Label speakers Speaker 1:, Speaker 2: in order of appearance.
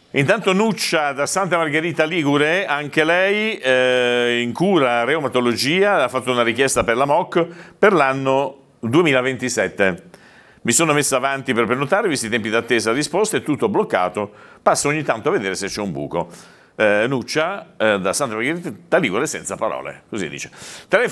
Speaker 1: Intanto Nuccia da Santa Margherita Ligure, anche lei in cura reumatologia, ha fatto una richiesta per la MOC per l'anno 2027. Mi sono messa avanti per prenotare, visti i tempi d'attesa, risposte, è tutto bloccato, passo ogni tanto a vedere se c'è un buco. Nuccia da Santa Margherita Ligure senza parole, così dice.